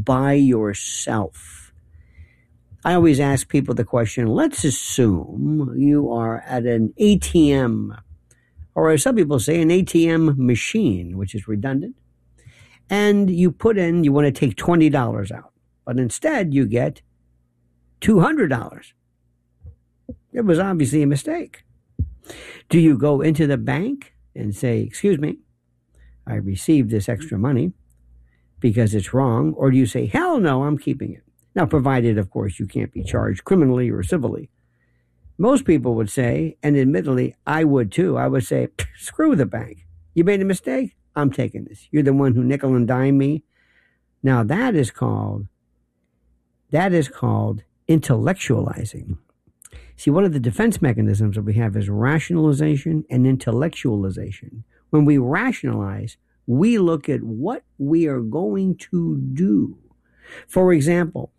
by yourself. I always ask people the question, let's assume you are at an ATM, or as some people say, an ATM machine, which is redundant, and you want to take $20 out, but instead you get $200. It was obviously a mistake. Do you go into the bank and say, excuse me, I received this extra money because it's wrong? Or do you say, hell no, I'm keeping it? Now, provided, of course, you can't be charged criminally or civilly. Most people would say, and admittedly, I would too, I would say, screw the bank. You made a mistake? I'm taking this. You're the one who nickel and dime me. Now, that is called intellectualizing. See, one of the defense mechanisms that we have is rationalization and intellectualization. When we rationalize, we look at what we are going to do. For example,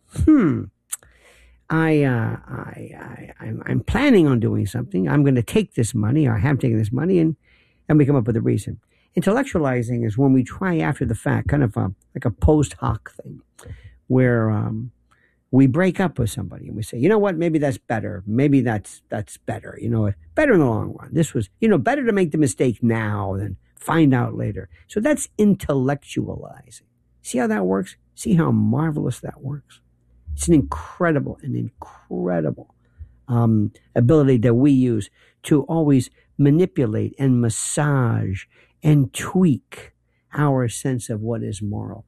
I'm planning on doing something. I'm going to take this money, or I have taken this money, and we come up with a reason. Intellectualizing is when we try after the fact, kind of like a post hoc thing, where we break up with somebody and we say, you know what, maybe that's better. Maybe that's better. Better in the long run. This was, better to make the mistake now than find out later. So that's intellectualizing. See how that works? See how marvelous that works? It's an incredible ability that we use to always manipulate and massage and tweak our sense of what is moral.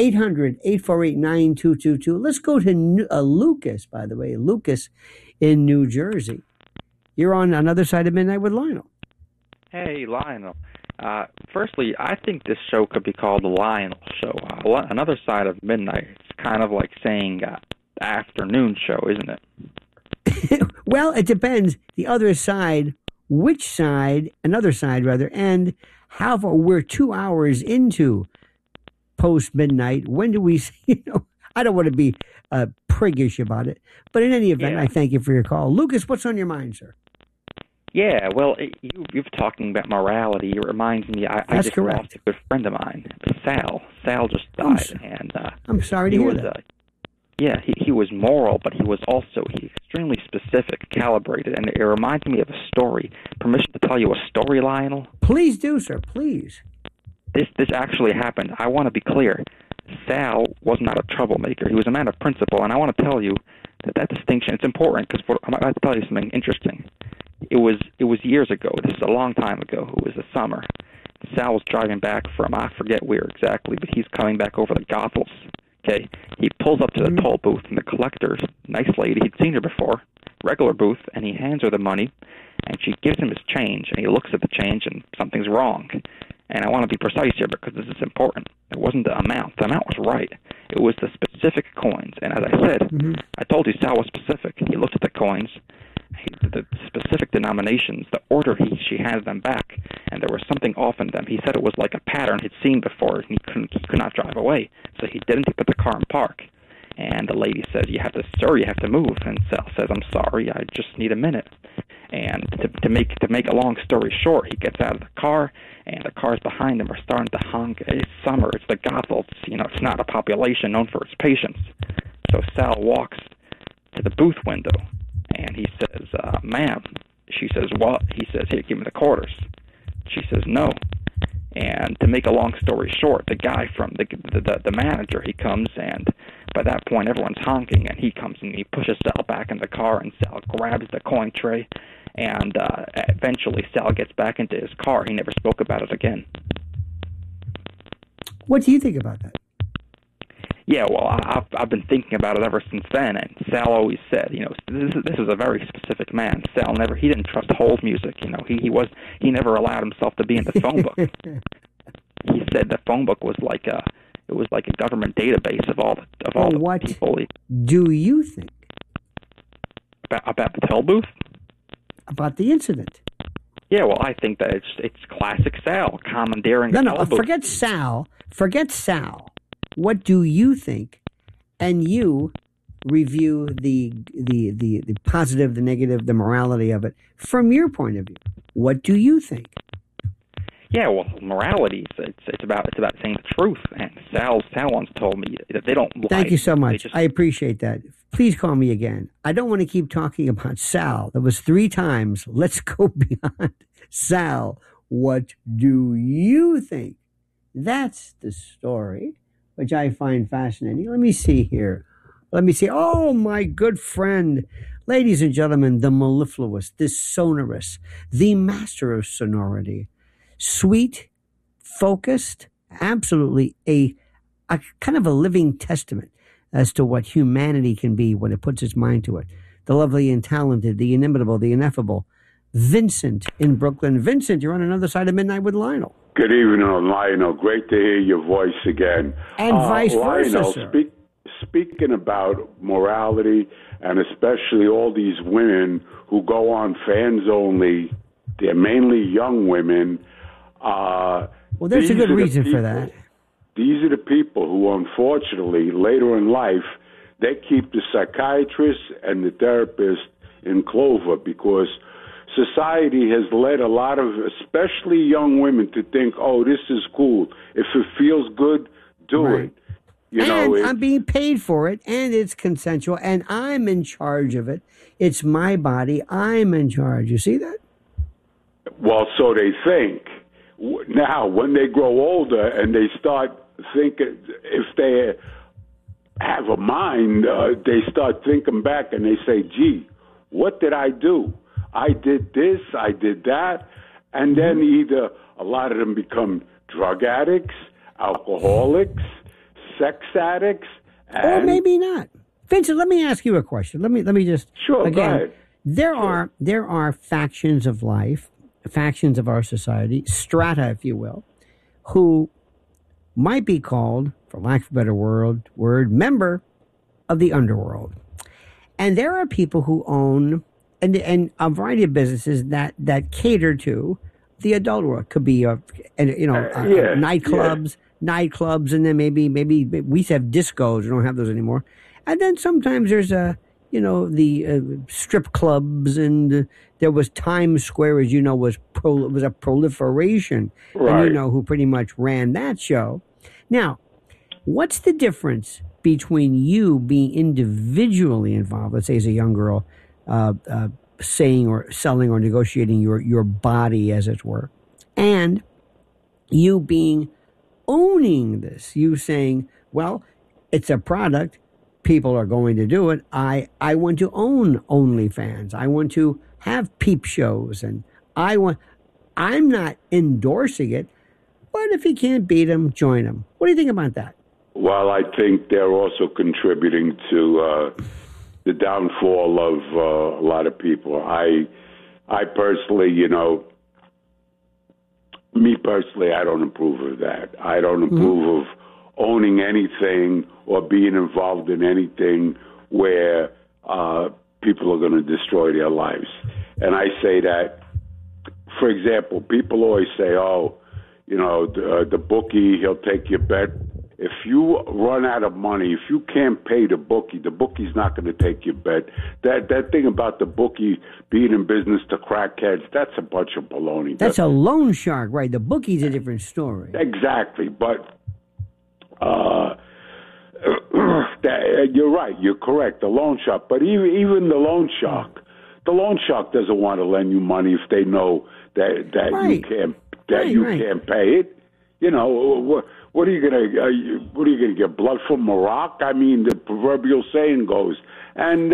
800-848-9222. Let's go to Lucas, by the way. Lucas in New Jersey. You're on Another Side of Midnight with Lionel. Hey, Lionel. Firstly, I think this show could be called The Lionel Show. Another Side of Midnight. It's kind of like saying afternoon show, isn't it? Well, it depends. The other side, which side, another side rather, and how far. We're 2 hours into post-midnight. When do we, I don't want to be priggish about it. But in any event, I thank you for your call. Lucas, what's on your mind, sir? Yeah, well, you've talking about morality. It reminds me, I just correct. lost a good friend of mine, Sal. Sal just died. I'm sorry to hear that. He was moral, but he was also extremely specific, calibrated, and it reminds me of a story. Permission to tell you a story, Lionel? Please do, sir, please. This actually happened. I want to be clear. Sal was not a troublemaker. He was a man of principle, and I want to tell you that distinction, it's important, because I'm about to tell you something interesting. It was years ago. This is a long time ago. It was the summer. Sal was driving back from, I forget where exactly, but he's coming back over the Goethals. Okay, he pulls up to the toll booth, and the collector's nice lady, he'd seen her before, regular booth, and he hands her the money, and she gives him his change, and he looks at the change, and something's wrong. And I want to be precise here because this is important. It wasn't the amount. The amount was right. It was the specific coins. And as I said, I told you Sal was specific. He looked at the coins, the specific denominations, the order she handed them back, and there was something off in them. He said it was like a pattern he'd seen before, and he could not drive away. So he didn't. He put the car in park. And the lady says, "Sir, you have to move." And Sal says, "I'm sorry, I just need a minute." And to make a long story short, he gets out of the car, and the cars behind him are starting to honk. It's summer. It's the Goethals. It's not a population known for its patience. So Sal walks to the booth window, and he says, "Ma'am." She says, "What?" He says, "Here, give me the quarters." She says, "No." And to make a long story short, the guy from the manager, he comes, and by that point, everyone's honking, and he comes and he pushes Sal back in the car, and Sal grabs the coin tray, and eventually Sal gets back into his car. He never spoke about it again. What do you think about that? Yeah, well, I've been thinking about it ever since then, and Sal always said, this is a very specific man. Sal he didn't trust hold music. He never allowed himself to be in the phone book. He said the phone book was like a government database of all the people. Do you think about the toll booth? About the incident? Yeah, well, I think that it's classic Sal commandeering a toll booth. Forget Sal. What do you think? And you review the positive, the negative, the morality of it from your point of view. What do you think? Yeah, well, morality, it's about saying the truth. And Sal once told me that they don't lie. Thank you so much. Just, I appreciate that. Please call me again. I don't want to keep talking about Sal. That was 3 times. Let's go beyond Sal. What do you think? That's the story, which I find fascinating. Let me see here. Let me see. Oh, my good friend. Ladies and gentlemen, the mellifluous, the sonorous, the master of sonority. Sweet, focused, absolutely a kind of a living testament as to what humanity can be when it puts its mind to it. The lovely and talented, the inimitable, the ineffable, Vincent in Brooklyn. Vincent, you're on another side of Midnight with Lionel. Good evening, Lionel. Great to hear your voice again. And vice versa, Lionel, sir. Speaking about morality, and especially all these women who go on Fans Only, they're mainly young women. Well, there's a good reason for that. These are the people who, unfortunately, later in life, they keep the psychiatrist and the therapist in clover because society has led a lot of, especially young women, to think, oh, this is cool. If it feels good, do it. I'm being paid for it, and it's consensual, and I'm in charge of it. It's my body. I'm in charge. You see that? Well, so they think. Now, when they grow older and they start thinking, if they have a mind, they start thinking back and they say, gee, what did I do? I did this, I did that. And then either a lot of them become drug addicts, alcoholics, sex addicts. Or maybe not. Vincent, let me ask you a question. Let me just... Sure, again, go ahead. There are factions of life, factions of our society, strata, if you will, who might be called, for lack of a better word, member of the underworld. And there are people who own and a variety of businesses that cater to the adult world. Could be nightclubs, and then maybe we used to have discos. We don't have those anymore. And then sometimes there's the strip clubs, and there was Times Square, as you know, was a proliferation, right. And you know who pretty much ran that show. Now, what's the difference between you being individually involved, let's say as a young girl, saying or selling or negotiating your body, as it were, and you owning this, you saying, well, it's a product, people are going to do it, I want to own OnlyFans, I want to have peep shows, and I'm not endorsing it, but if you can't beat them, join them. What do you think about that? Well, I think they're also contributing to the downfall of a lot of people. I personally, I don't approve of that. I don't approve of owning anything or being involved in anything where people are going to destroy their lives. And I say that, for example, people always say, the bookie, he'll take your bet. If you run out of money, if you can't pay the bookie's not going to take your bet. That thing about the bookie being in business to crackheads, that's a bunch of baloney. That's a loan shark, right? The bookie's a different story. Exactly, but you're right. You're correct. The loan shark, but even the loan shark doesn't want to lend you money if they know that right. you can't pay it. What are you gonna get blood from a rock? I mean, the proverbial saying goes. And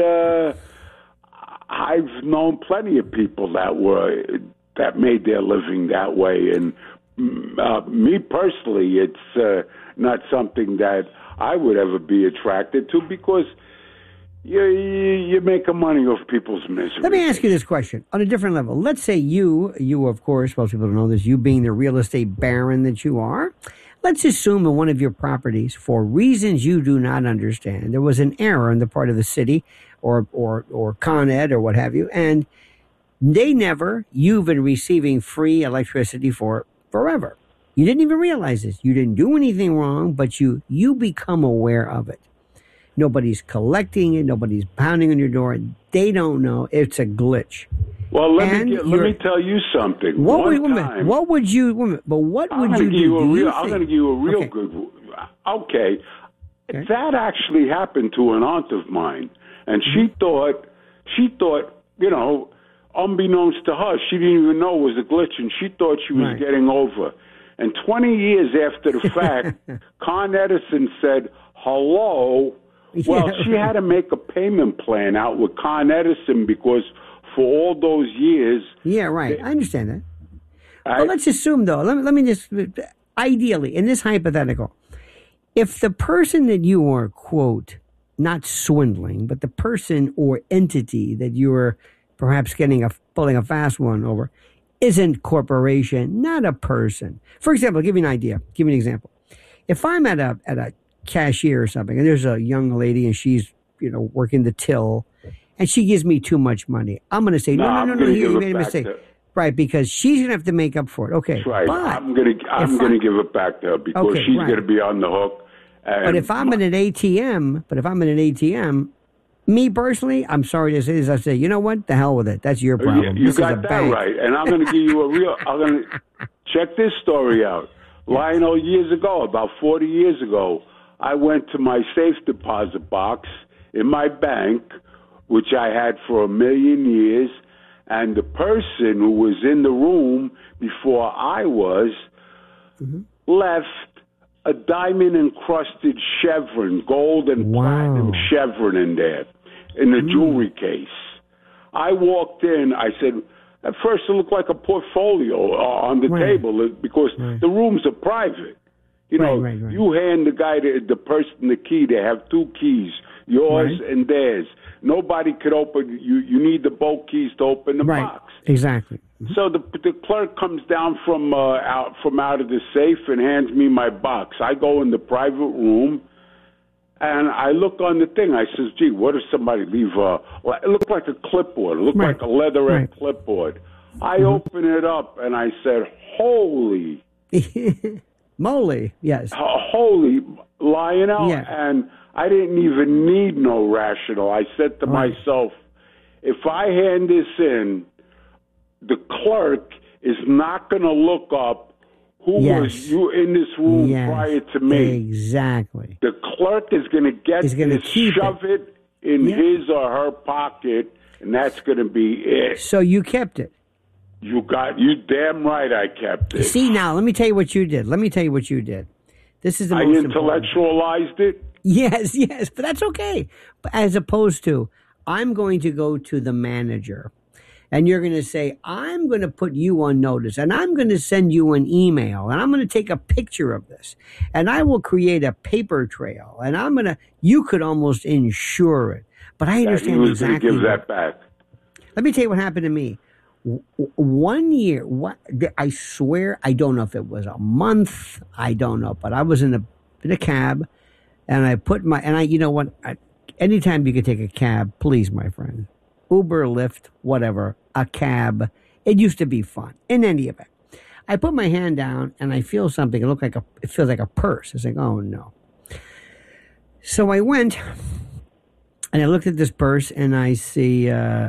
I've known plenty of people that made their living that way. And me personally, it's not something that I would ever be attracted to because you're making money off people's misery. Let me ask you this question on a different level. Let's say you of course, most people don't know this, you being the real estate baron that you are, let's assume in one of your properties, for reasons you do not understand, there was an error on the part of the city or Con Ed or what have you, and you've been receiving free electricity for forever. You didn't even realize this. You didn't do anything wrong, but you become aware of it. Nobody's collecting it. Nobody's pounding on your door. They don't know. It's a glitch. Well, let me tell you something. What would you do? I'm going to give you a real good. Okay. That actually happened to an aunt of mine, and she thought, unbeknownst to her, she didn't even know it was a glitch, and she thought she was getting over. And 20 years after the fact, Con Edison said, hello. Well, she had to make a payment plan out with Con Edison because for all those years... Yeah, right. I understand that. But let's assume, though, let me just... Ideally, in this hypothetical, if the person that you are, quote, not swindling, but the person or entity that you are perhaps pulling a fast one over isn't corporation, not a person. For example, I'll give you an idea. Give you an example. If I'm at a cashier or something, and there's a young lady and she's, working the till, and she gives me too much money, I'm going to say, no, you made a mistake. Right, because she's going to have to make up for it. Okay. That's right. But I'm going to give it back to her because she's going to be on the hook. But if I'm in an ATM, me personally, I'm sorry to say this, I say, you know what? The hell with it. That's your problem. You got that right. And I'm going to give you I'm going to check this story out. Lionel, years ago, about 40 years ago, I went to my safe deposit box in my bank, which I had for 1 million years, and the person who was in the room before I was left a diamond-encrusted chevron, gold and platinum chevron in there, in the jewelry case. I walked in, I said, at first it looked like a portfolio on the table because the rooms are private. You hand the person the key, they have 2 keys, yours and theirs. Nobody could open, you need the both keys to open the box. Exactly. So the clerk comes down from out of the safe and hands me my box. I go in the private room, and I look on the thing. I says, gee, what if somebody leave it looked like a clipboard. It looked like a leatherette clipboard. I open it up, and I said, holy... moly, yes. Holy Lionel. Yeah. And I didn't even need no rational. I said to myself, if I hand this in, the clerk is not going to look up who was you in this room prior to me. Exactly. The clerk is going to shove it in his or her pocket, and that's going to be it. So you kept it. You damn right I kept it. See, now, let me tell you what you did. This is the most important. I intellectualized it? Yes, but that's okay. But as opposed to, I'm going to go to the manager, and you're going to say, I'm going to put you on notice, and I'm going to send you an email, and I'm going to take a picture of this, and I will create a paper trail, and you could almost insure it. But I understand exactly. He was going to give that back. Let me tell you what happened to me. 1 year, I swear, I don't know if it was a month, I don't know, but I was in a cab, and I put you know what, anytime you could take a cab, please, my friend, Uber, Lyft, whatever, a cab, it used to be fun, in any event. I put my hand down, and I feel something, it feels like a purse. It's like, oh no. So I went, and I looked at this purse, and I see,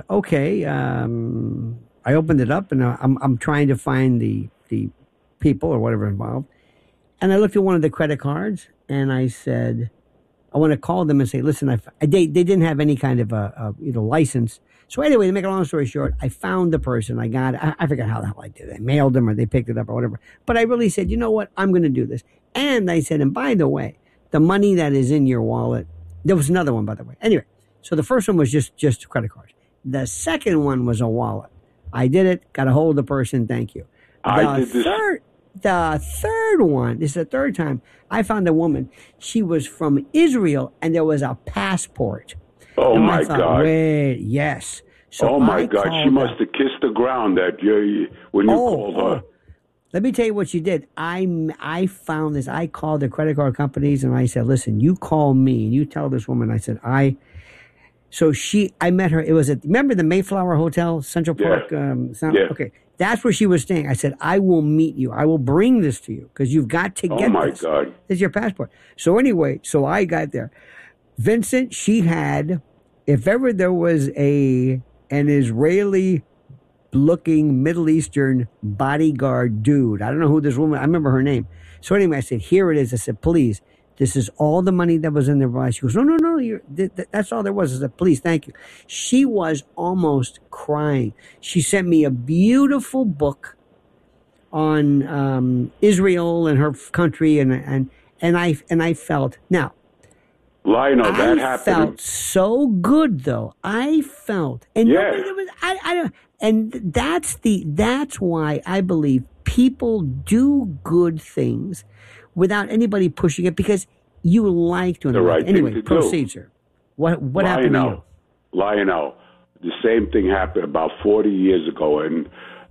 I opened it up, and I'm trying to find the people or whatever involved. And I looked at one of the credit cards, and I said, I want to call them and say, listen, they didn't have any kind of a license. So anyway, to make a long story short, I found the person. I got it. I forgot how the hell I did it. I mailed them or they picked it up or whatever. But I really said, you know what? I'm going to do this. And I said, and by the way, the money that is in your wallet, there was another one, by the way. Anyway, so the first one was just credit cards. The second one was a wallet. I did it, got a hold of the person, thank you. The third one, this is the third time, I found a woman. She was from Israel, and there was a passport. Oh, and my God. Wait, yes. So oh, my God. She must have kissed the ground when you called her. Let me tell you what she did. I found this. I called the credit card companies, and I said, listen, you call me, and you tell this woman. I said, So I met her. It was remember the Mayflower Hotel, Central Park? Okay. That's where she was staying. I said, I will meet you. I will bring this to you because you've got to get this. Oh, my God. This is your passport. So anyway, I got there. Vincent, she had, if ever there was an Israeli-looking Middle Eastern bodyguard dude, I don't know who this woman, I remember her name. So anyway, I said, here it is. I said, please, this is all the money that was in there. She goes, no, that's all there was. I said, please, thank you. She was almost crying. She sent me a beautiful book on Israel and her country, and I felt, now, Lionel, that happened. I felt so good, though. I felt, and Yes. nobody was, I don't, and that's why I believe people do good things without anybody pushing it, because you like doing The it. right thing Anyway, to proceed, do. sir. What happened to you? Lionel, the same thing happened about 40 years ago, and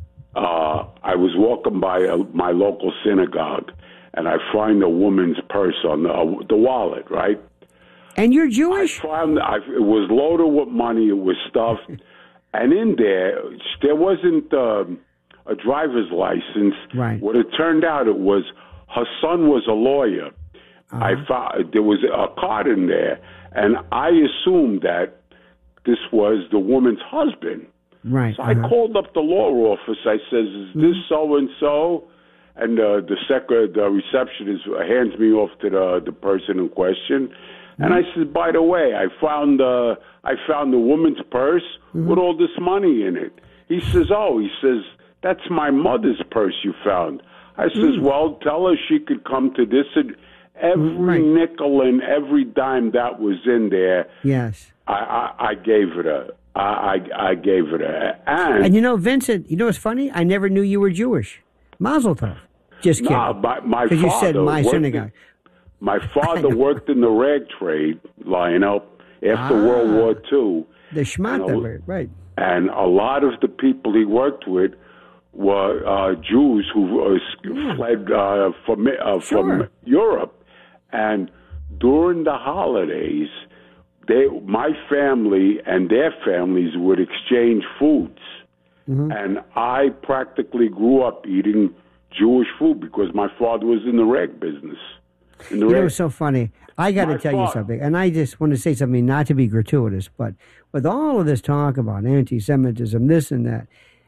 I was walking by my local synagogue, and I find a woman's purse on the wallet, right? And you're Jewish? It was loaded with money. It was stuffed. And in there wasn't a driver's license. Right. What it turned out, it was her son was a lawyer. I found there was a card in there, and I assumed that this was the woman's husband. Right. So I called up the law office. I says, "Is this so and so?" And the receptionist hands me off to the person in question. And I said, "By the way, I found the woman's purse with all this money in it." He says, "That's my mother's purse you found." I says, "Well, tell her she could come to this." And every nickel and every dime that was in there, yes, I gave it her. I gave it her. And you know, Vincent, you know what's funny? I never knew you were Jewish. Mazel tov. Just kidding. No, my father. You said my synagogue. My father worked in the rag trade, Lionel, after World War II. The Shmata, right. And a lot of the people he worked with were Jews who fled from Europe. And during the holidays, my family and their families would exchange foods. And I practically grew up eating Jewish food because my father was in the rag business. You know, it's so funny. I got to tell you something, and I just want to say something, not to be gratuitous, but with all of this talk about anti-Semitism, this and that,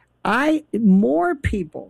more people,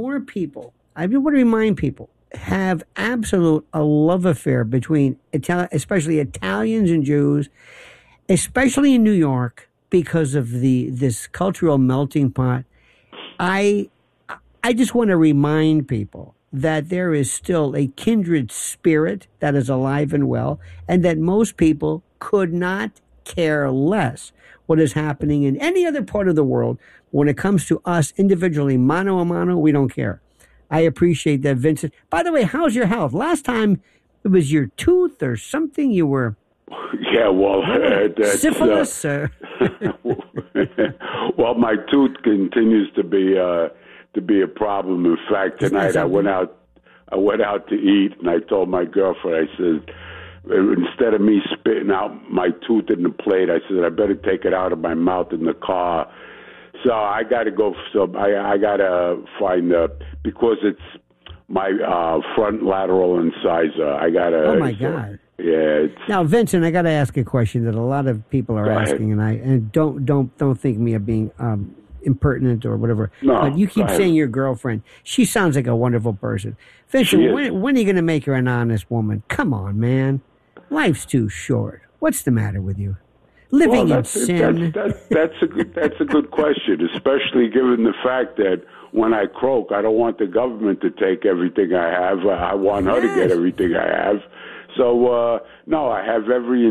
I want to remind people, have absolute a love affair between especially Italians and Jews, especially in New York, because of this cultural melting pot. I just want to remind people that there is still a kindred spirit that is alive and well, and that most people could not care less what is happening in any other part of the world. When it comes to us individually, mano a mano, we don't care. I appreciate that, Vincent. By the way, how's your health? Last time it was your tooth or something you were... Yeah, well, that's... Syphilis? Well, my tooth continues to be a problem. In fact, tonight I went out to eat, and I told my girlfriend, I said, instead of me spitting out my tooth in the plate, I said I better take it out of my mouth in the car. So I got to go. So I got to find because it's my front lateral incisor. I got to. Oh my God. Yeah. Now, Vincent, I got to ask a question that a lot of people are asking, and don't think me of being impertinent or whatever. No, but you keep saying your girlfriend. She sounds like a wonderful person. Vincent, when are you going to make her an honest woman? Come on, man. Life's too short. What's the matter with you? Living in sin. That's a good question, especially given the fact that when I croak, I don't want the government to take everything I have. I want her to get everything I have. So no, I have every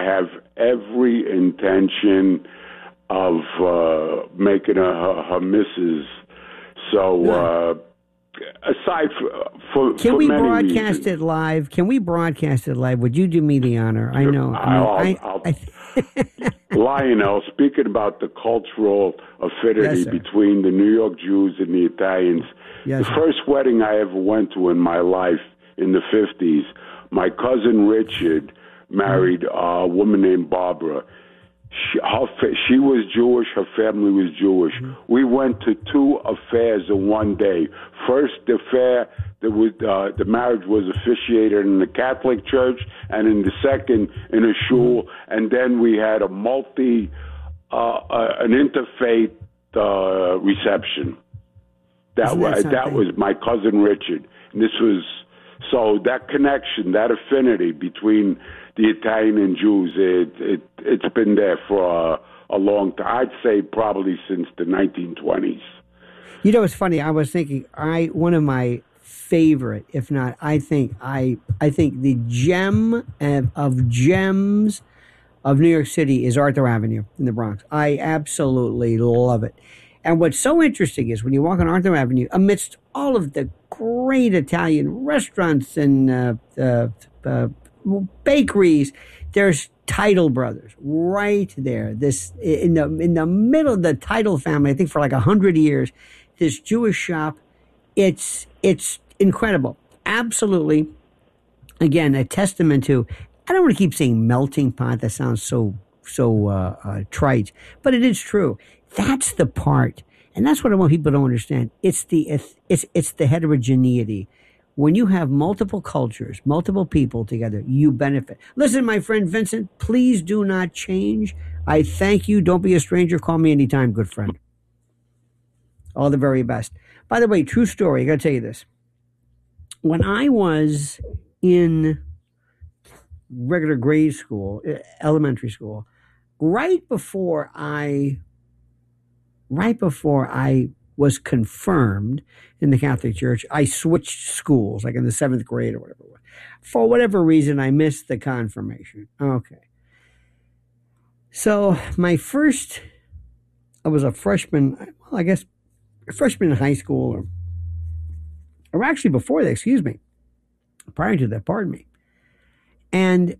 intention of making her missus. So aside for can we many broadcast reasons. it live? Can we broadcast it live? Would you do me the honor? I know. Lionel, speaking about the cultural affinity between the New York Jews and the Italians, the first wedding I ever went to in my life in the 50s, my cousin Richard married a woman named Barbara. She was Jewish. Her family was Jewish. Mm-hmm. We went to 2 affairs in one day. First affair, the marriage was officiated in the Catholic Church, and in the second in a shul. Mm-hmm. And then we had an interfaith reception. That was my cousin Richard. And this was so that connection, that affinity between the Italian and Jews, it's been there for a long time. I'd say probably since the 1920s. You know, it's funny. I was thinking, one of my favorite, if not, I think the gem of gems of New York City is Arthur Avenue in the Bronx. I absolutely love it. And what's so interesting is when you walk on Arthur Avenue, amidst all of the great Italian restaurants and bakeries, there's Title Brothers right there. This in the middle of the Title family, I think for like 100 years, this Jewish shop. It's incredible. Absolutely. Again, a testament to. I don't want to keep saying melting pot. That sounds so trite, but it is true. That's the part, and that's what I want people to understand. It's the heterogeneity. When you have multiple cultures, multiple people together, you benefit. Listen, my friend Vincent, please do not change. I thank you. Don't be a stranger. Call me anytime, good friend. All the very best. By the way, true story. I got to tell you this. When I was in regular grade school, elementary school, right before I was confirmed in the Catholic Church, I switched schools, like in the 7th grade or whatever it was. For whatever reason, I missed the confirmation. Okay. So I was a freshman, well, I guess a freshman in high school, or actually before that, excuse me, prior to that, pardon me. And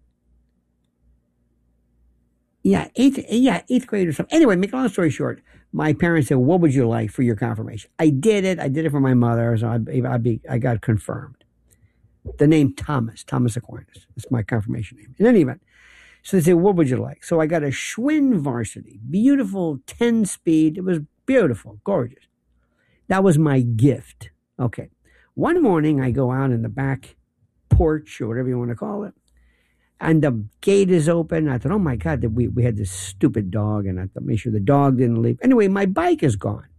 eighth grade or something. Anyway, make a long story short, my parents said, "What would you like for your confirmation?" I did it for my mother, so I got confirmed. The name Thomas Aquinas. That's my confirmation name. In any event, so they said, "What would you like?" So I got a Schwinn Varsity, beautiful 10-speed. It was beautiful, gorgeous. That was my gift. Okay. One morning, I go out in the back porch, or whatever you want to call it, and the gate is open. I thought, oh my God, we had this stupid dog, and I thought, make sure the dog didn't leave. Anyway, my bike is gone.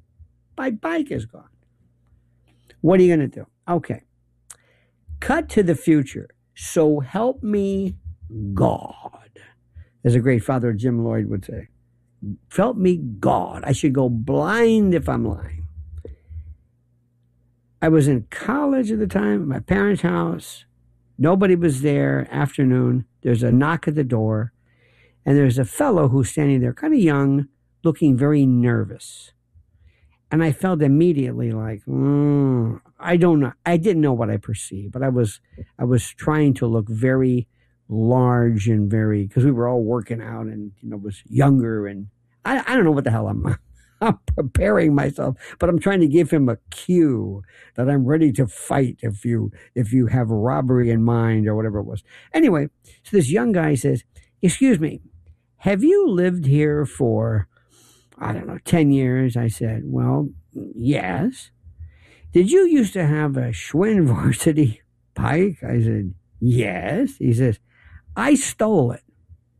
What are you going to do? Okay. Cut to the future. So help me God. As a great father, Jim Lloyd would say, help me God. I should go blind if I'm lying. I was in college at the time, at my parents' house. Nobody was there. Afternoon. There's a knock at the door, and there's a fellow who's standing there, kind of young, looking very nervous. And I felt immediately like, I don't know. I didn't know what I perceived, but I was trying to look very large and very, because we were all working out, and was younger, and I don't know what the hell I'm preparing myself, but I'm trying to give him a cue that I'm ready to fight if you have robbery in mind or whatever it was. Anyway, so this young guy says, "Excuse me, have you lived here for, 10 years?" I said, "Well, yes." "Did you used to have a Schwinn Varsity bike?" I said, "Yes." He says, "I stole it."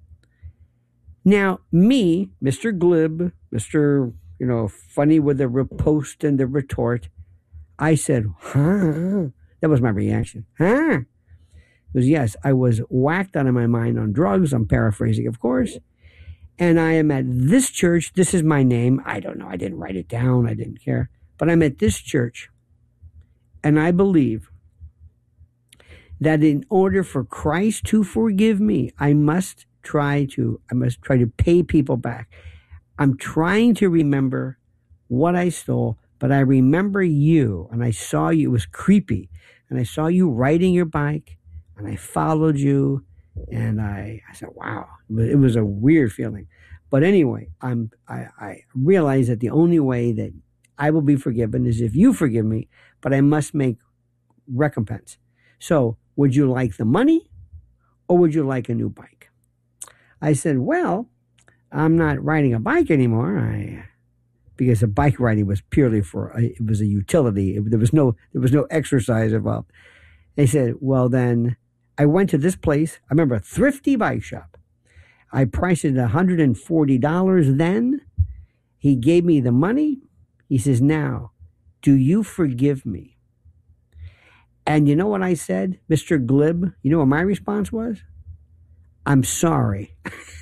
Now, me, Mr. Glib, Mr. funny with the riposte and the retort, I said, "Huh?" That was my reaction. "Huh?" Because, yes, I was whacked out of my mind on drugs. I'm paraphrasing, of course. And I am at this church. This is my name. I don't know. I didn't write it down. I didn't care. But I'm at this church. And I believe that in order for Christ to forgive me, I must try to pay people back. I'm trying to remember what I stole, but I remember you, and I saw you. It was creepy, and I saw you riding your bike, and I followed you, and I said, wow. It was a weird feeling. But anyway, I realized that the only way that I will be forgiven is if you forgive me, but I must make recompense. So would you like the money, or would you like a new bike? I said, well, I'm not riding a bike anymore. Because the bike riding was purely it was a utility. There was no exercise involved. They said, well, then I went to this place. I remember a Thrifty bike shop. I priced it at $140 then. He gave me the money. He says, now, do you forgive me? And you know what I said, Mr. Glib? You know what my response was? I'm sorry.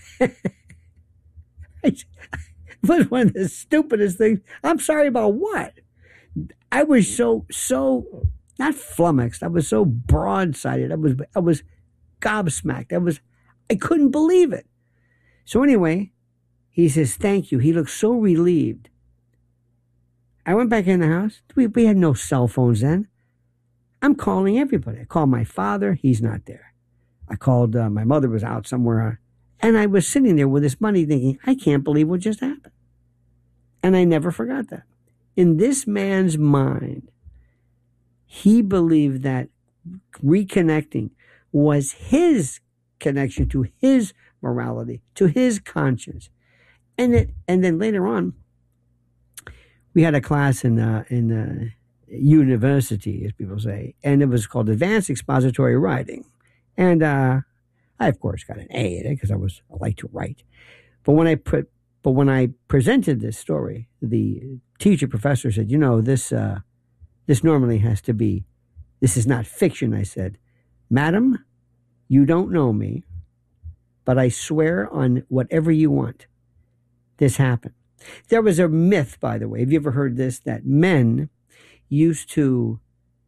It was one of the stupidest things. I'm sorry about what? I was so not flummoxed. I was so broadsided. I was gobsmacked. I couldn't believe it. So anyway, he says, thank you. He looked so relieved. I went back in the house. We had no cell phones then. I'm calling everybody. I called my father. He's not there. I called, my mother was out somewhere. And I was sitting there with this money thinking, I can't believe what just happened. And I never forgot that. In this man's mind, he believed that reconnecting was his connection to his morality, to his conscience. And then later on, we had a class in university, as people say, and it was called Advanced Expository Writing. And I, of course, got an A in it because I like to write. But when I presented this story, the professor said, this normally has to be, this is not fiction. I said, Madam, you don't know me, but I swear on whatever you want, this happened. There was a myth, by the way. Have you ever heard this? That men used to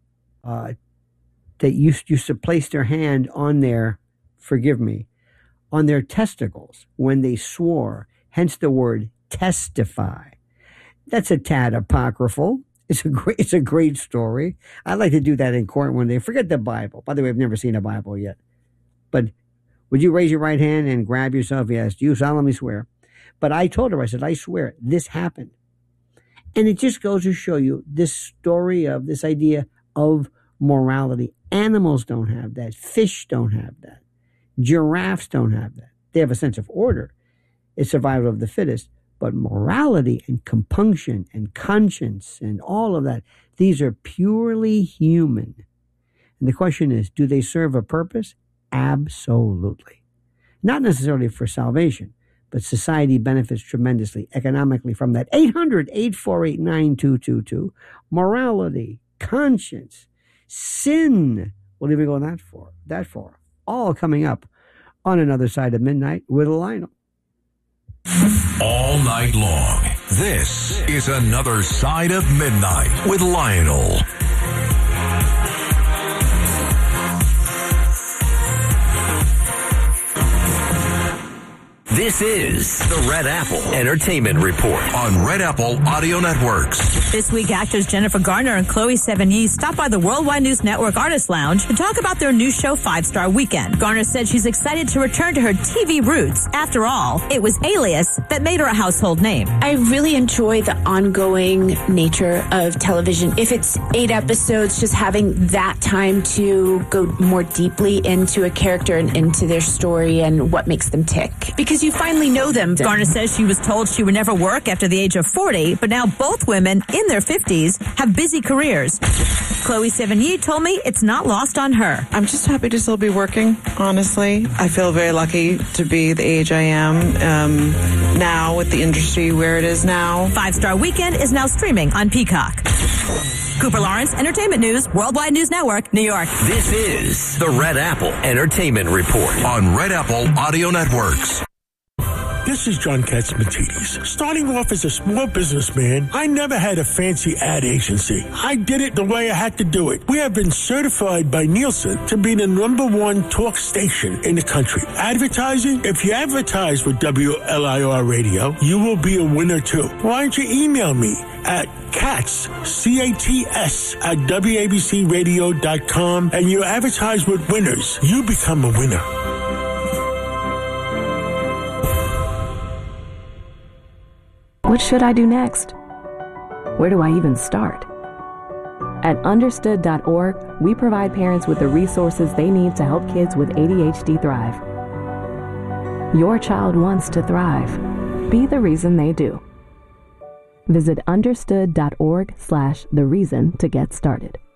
place their hand on their, forgive me, on their testicles when they swore, hence the word testify. That's a tad apocryphal. It's a great story. I'd like to do that in court one day. Forget the Bible. By the way, I've never seen a Bible yet. But would you raise your right hand and grab yourself? Yes. Do you solemnly swear? But I told her, I said, I swear this happened. And it just goes to show you this story of this idea of morality. Animals don't have that. Fish don't have that. Giraffes don't have that. They have a sense of order. It's survival of the fittest. But morality and compunction and conscience and all of that, these are purely human. And the question is, do they serve a purpose? Absolutely. Not necessarily for salvation, but society benefits tremendously economically from that. 800-848-9222. Morality, conscience, sin. We'll even go that far. All coming up on Another Side of Midnight with Lionel. All night long, this is Another Side of Midnight with Lionel. This is the Red Apple Entertainment Report on Red Apple Audio Networks. This week, actors Jennifer Garner and Chloe Sevigny stopped by the Worldwide News Network Artist Lounge to talk about their new show, 5-Star Weekend. Garner said she's excited to return to her TV roots. After all, it was Alias that made her a household name. I really enjoy the ongoing nature of television. If it's 8 episodes, just having that time to go more deeply into a character and into their story and what makes them tick. Because you finally know them. Garner says she was told she would never work after the age of 40, but now both women in their 50s have busy careers. Chloe Sevigny told me it's not lost on her. I'm just happy to still be working, honestly. I feel very lucky to be the age I am now with the industry where it is now. 5-Star Weekend is now streaming on Peacock. Cooper Lawrence, Entertainment News, Worldwide News Network, New York. This is the Red Apple Entertainment Report on Red Apple Audio Networks. This is John Katzmatidis. Starting off as a small businessman, I never had a fancy ad agency. I did it the way I had to do it. We have been certified by Nielsen to be the #1 talk station in the country. Advertising? If you advertise with WLIR Radio, you will be a winner too. Why don't you email me at Katz, C-A-T-S, at WABCRadio.com, and you advertise with winners. You become a winner. What should I do next? Where do I even start? At Understood.org, we provide parents with the resources they need to help kids with ADHD thrive. Your child wants to thrive. Be the reason they do. Visit understood.org/thereason to get started.